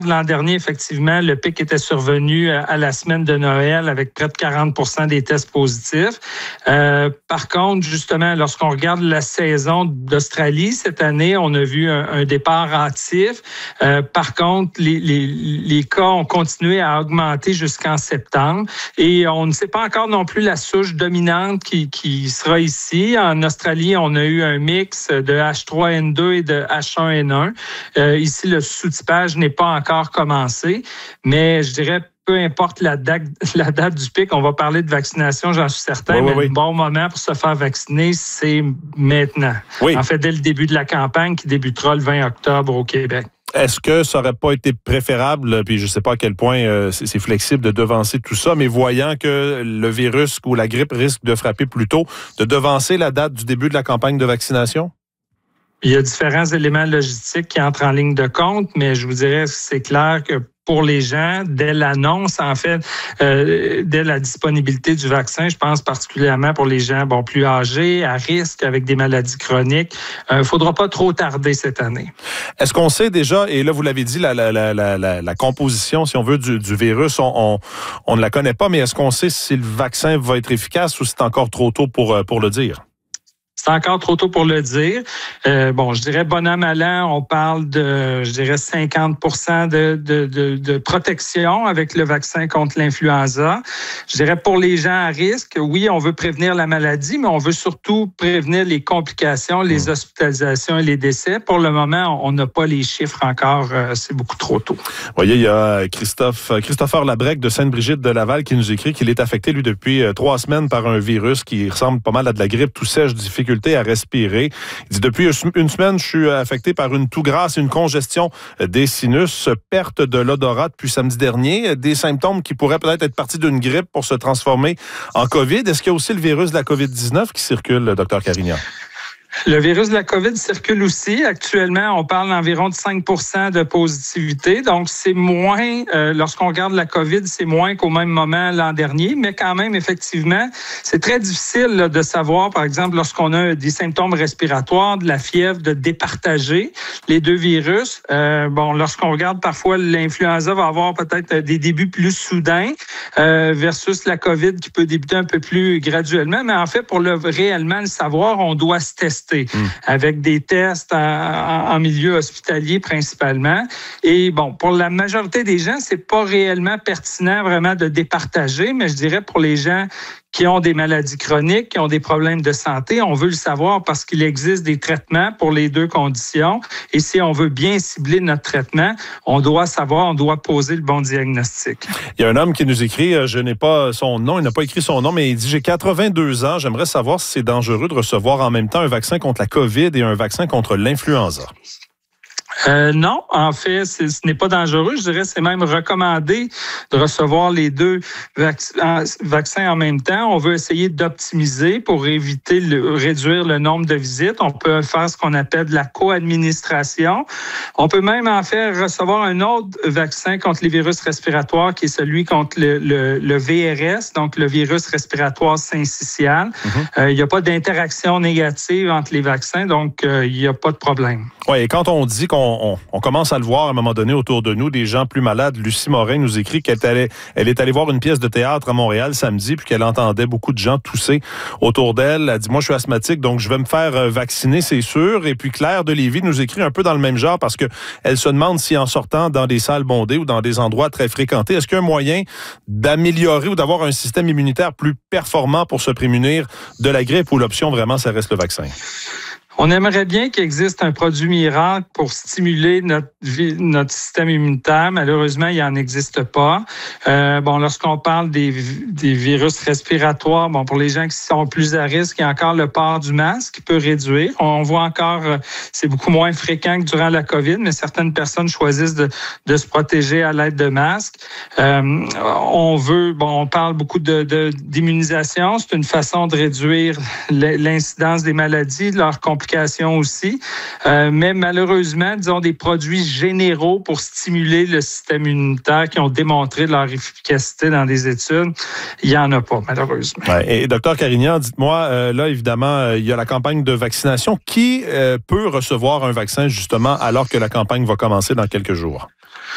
l'an dernier, effectivement, le pic était survenu à la semaine de Noël avec près de 40% des tests positifs. Par contre, justement, lorsqu'on regarde la saison d'Australie, cette année, on a vu un départ hâtif. Par contre, les cas ont continué à augmenter jusqu'en septembre et on ne sait pas encore non plus la souche dominante qui sera ici. En Australie, on a eu un mix de H3N2 et de H1N1. Ici, le sous-typage n'est pas encore commencé, mais je dirais peu importe la date du pic, on va parler de vaccination, j'en suis certain, mais le bon moment pour se faire vacciner, c'est maintenant. Oui. En fait, dès le début de la campagne qui débutera le 20 octobre au Québec. Est-ce que ça n'aurait pas été préférable, puis je ne sais pas à quel point c'est flexible de devancer tout ça, mais voyant que le virus ou la grippe risque de frapper plus tôt, de devancer la date du début de la campagne de vaccination? Il y a différents éléments logistiques qui entrent en ligne de compte, mais je vous dirais que c'est clair que pour les gens, dès l'annonce, en fait, dès la disponibilité du vaccin, je pense particulièrement pour les gens plus âgés, à risque, avec des maladies chroniques, il ne faudra pas trop tarder cette année. Est-ce qu'on sait déjà, et là vous l'avez dit, la composition, si on veut, du virus, on ne la connaît pas, mais est-ce qu'on sait si le vaccin va être efficace ou c'est encore trop tôt pour le dire? C'est encore trop tôt pour le dire. Je dirais bon an, mal an, on parle de, 50% de protection avec le vaccin contre l'influenza. Je dirais pour les gens à risque, oui, on veut prévenir la maladie, mais on veut surtout prévenir les complications, les hospitalisations et les décès. Pour le moment, on n'a pas les chiffres encore. C'est beaucoup trop tôt. Vous voyez, il y a Christopher Labrec de Sainte-Brigitte de Laval qui nous écrit qu'il est affecté, lui, depuis 3 semaines par un virus qui ressemble pas mal à de la grippe, tout sèche, difficile à respirer. Il dit, depuis une semaine, je suis affecté par une toux grasse et une congestion des sinus, perte de l'odorat depuis samedi dernier, des symptômes qui pourraient peut-être être partis d'une grippe pour se transformer en COVID. Est-ce qu'il y a aussi le virus de la COVID-19 qui circule, Dr Carignan? Le virus de la COVID circule aussi. Actuellement, on parle d'environ de 5% de positivité. Donc, c'est moins, lorsqu'on regarde la COVID, c'est moins qu'au même moment l'an dernier. Mais quand même, effectivement, c'est très difficile là, de savoir, par exemple, lorsqu'on a des symptômes respiratoires, de la fièvre, de départager les deux virus. Lorsqu'on regarde parfois, l'influenza va avoir peut-être des débuts plus soudains versus la COVID qui peut débuter un peu plus graduellement. Mais en fait, pour réellement le savoir, on doit se tester. Avec des tests en milieu hospitalier principalement. Et pour la majorité des gens, c'est pas réellement pertinent vraiment de départager, mais je dirais pour les gens qui ont des maladies chroniques, qui ont des problèmes de santé, on veut le savoir parce qu'il existe des traitements pour les deux conditions. Et si on veut bien cibler notre traitement, on doit poser le bon diagnostic. Il y a un homme qui nous écrit, je n'ai pas son nom, il n'a pas écrit son nom, mais il dit, j'ai 82 ans, j'aimerais savoir si c'est dangereux de recevoir en même temps un vaccin contre la COVID et un vaccin contre l'influenza. Non, en fait, ce n'est pas dangereux. Je dirais c'est même recommandé de recevoir les deux vaccins en même temps. On veut essayer d'optimiser pour réduire le nombre de visites. On peut faire ce qu'on appelle de la co-administration. On peut même en faire recevoir un autre vaccin contre les virus respiratoires qui est celui contre le VRS, donc le virus respiratoire syncytial. Il n'y a pas d'interaction négative entre les vaccins, donc il n'y a pas de problème. Oui, et quand on dit qu'on commence à le voir à un moment donné autour de nous, des gens plus malades, Lucie Morin nous écrit qu'elle est allée voir une pièce de théâtre à Montréal samedi, puis qu'elle entendait beaucoup de gens tousser autour d'elle. Elle dit, moi, je suis asthmatique, donc je vais me faire vacciner, c'est sûr. Et puis Claire de Lévis nous écrit un peu dans le même genre parce qu'elle se demande si en sortant dans des salles bondées ou dans des endroits très fréquentés, est-ce qu'il y a un moyen d'améliorer ou d'avoir un système immunitaire plus performant pour se prémunir de la grippe ou l'option vraiment, ça reste le vaccin? On aimerait bien qu'il existe un produit miracle pour stimuler notre système immunitaire. Malheureusement, il n'en existe pas. Lorsqu'on parle des virus respiratoires, pour les gens qui sont plus à risque, il y a encore le port du masque qui peut réduire. On voit encore, c'est beaucoup moins fréquent que durant la COVID, mais certaines personnes choisissent de se protéger à l'aide de masques. On parle beaucoup d'immunisation. C'est une façon de réduire l'incidence des maladies, leurs complications aussi, mais malheureusement, disons, des produits généraux pour stimuler le système immunitaire qui ont démontré leur efficacité dans des études, il n'y en a pas, malheureusement. Ouais, et Dr Carignan, dites-moi, là, évidemment, il y a la campagne de vaccination. Qui peut recevoir un vaccin, justement, alors que la campagne va commencer dans quelques jours?